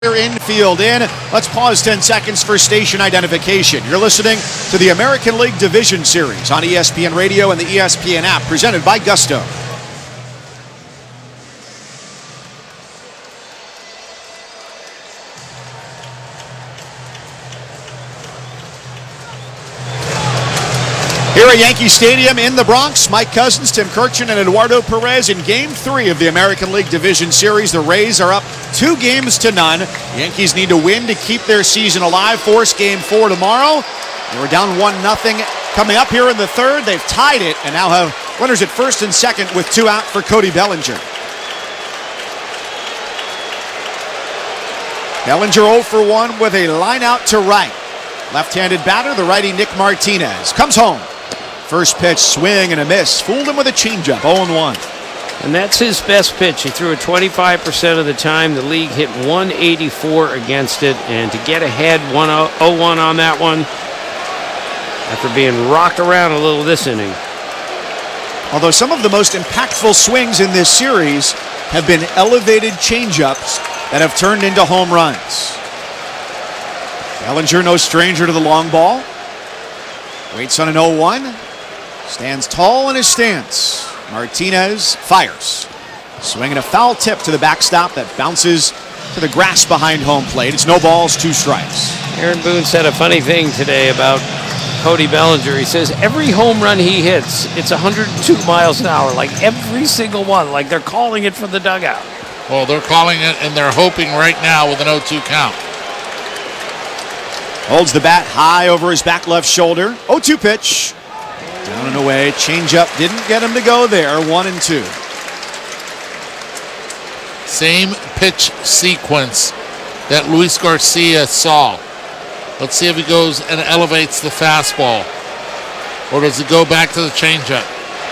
Infield in. Let's pause 10 seconds for station identification. You're listening to the American League Division Series on ESPN Radio and the ESPN app, presented by Gusto. Here at Yankee Stadium in the Bronx, Mike Cousins, Tim Kurkjian, and Eduardo Perez in Game 3 of the American League Division Series. The Rays are up 2-0. The Yankees need to win to keep their season alive. Force Game 4 tomorrow. They were down 1-0 coming up here in the third. They've tied it and now have runners at first and second with 2 out for Cody Bellinger. Bellinger 0 for 1 with a line out to right. Left-handed batter, the righty Nick Martinez, comes home. First pitch, swing and a miss. Fooled him with a changeup, 0-1. And that's his best pitch. He threw it 25% of the time. The league hit 184 against it. And to get ahead 0-1 on that one, after being rocked around a little this inning. Although some of the most impactful swings in this series have been elevated changeups that have turned into home runs. Bellinger, no stranger to the long ball. Waits on an 0-1. Stands tall in his stance. Martinez fires. Swinging a foul tip to the backstop that bounces to the grass behind home plate. It's no balls, 2 strikes. Aaron Boone said a funny thing today about Cody Bellinger. He says every home run he hits, it's 102 miles an hour. Like every single one. Like they're calling it from the dugout. Well, they're calling it and they're hoping right now with an 0-2 count. Holds the bat high over his back left shoulder. 0-2 pitch. Down and away. Changeup didn't get him to go there. 1-2. Same pitch sequence that Luis Garcia saw. Let's see if he goes and elevates the fastball. Or does it go back to the changeup?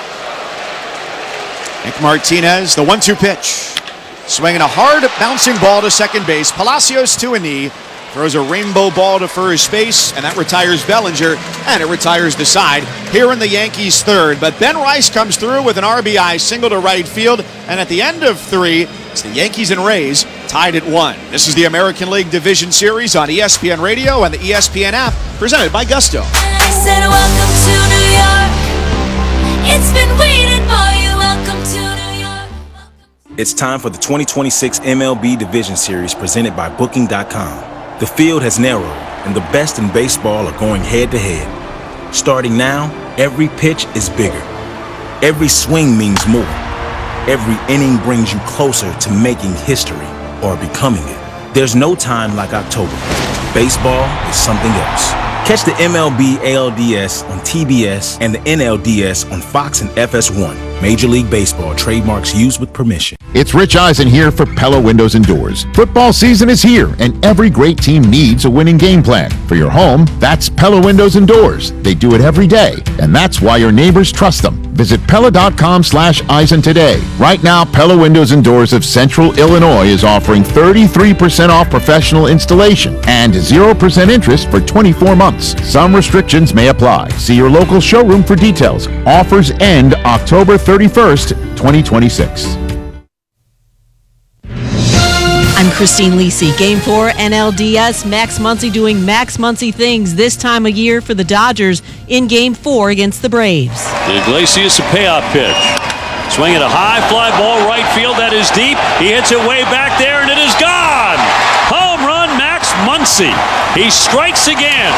Nick Martinez, the 1-2 pitch. Swinging a hard bouncing ball to second base. Palacios to a knee. Throws a rainbow ball to first space, and that retires Bellinger, and it retires the side here in the Yankees' third. But Ben Rice comes through with an RBI single to right field, and at the end of 3, it's the Yankees and Rays tied at 1. This is the American League Division Series on ESPN Radio and the ESPN app, presented by Gusto. I said, welcome to New York. It's been waiting for you. Welcome to New York. It's time for the 2026 MLB Division Series presented by Booking.com. The field has narrowed, and the best in baseball are going head-to-head. Starting now, every pitch is bigger. Every swing means more. Every inning brings you closer to making history or becoming it. There's no time like October. Baseball is something else. Catch the MLB ALDS on TBS and the NLDS on Fox and FS1. Major League Baseball trademarks used with permission. It's Rich Eisen here for Pella Windows and Doors. Football season is here, and every great team needs a winning game plan. For your home, that's Pella Windows and Doors. They do it every day, and that's why your neighbors trust them. Visit Pella.com/Eisen today. Right now, Pella Windows and Doors of Central Illinois is offering 33% off professional installation and 0% interest for 24 months. Some restrictions may apply. See your local showroom for details. Offers end October 31st, 2026. I'm Christine Lisi. Game 4 NLDS. Max Muncy doing Max Muncy things this time of year for the Dodgers in Game 4 against the Braves. Iglesias, a payoff pitch. Swinging a high fly ball right field. That is deep. He hits it way back there, and it is gone. Home run, Max Muncy. He strikes again.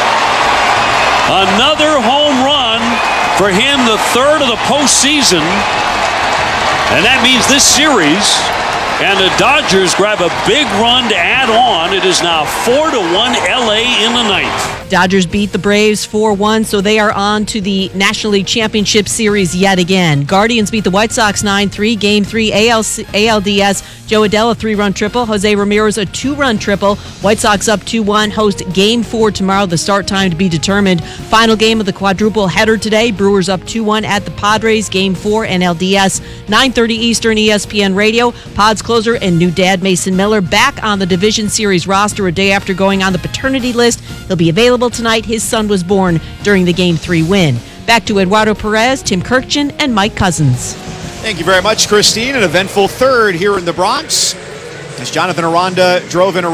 Another home run for him, the third of the postseason. And that means this series, and the Dodgers grab a big run to add on. It is now 4-1 LA in the ninth. Dodgers beat the Braves 4-1, so they are on to the National League Championship Series yet again. Guardians beat the White Sox 9-3. Game 3 ALDS. Joe Adell, a 3-run triple. Jose Ramirez, a 2-run triple. White Sox up 2-1. Host Game 4 tomorrow. The start time to be determined. Final game of the quadruple header today. Brewers up 2-1 at the Padres. Game 4 NLDS. 9:30 Eastern, ESPN Radio. Pods closer and new dad Mason Miller back on the Division Series roster a day after going on the paternity list. He'll be available tonight. His son was born during the Game 3 win. Back to Eduardo Perez, Tim Kurkjian, and Mike Cousins. Thank you very much, Christine. An eventful third here in the Bronx as Jonathan Aranda drove in a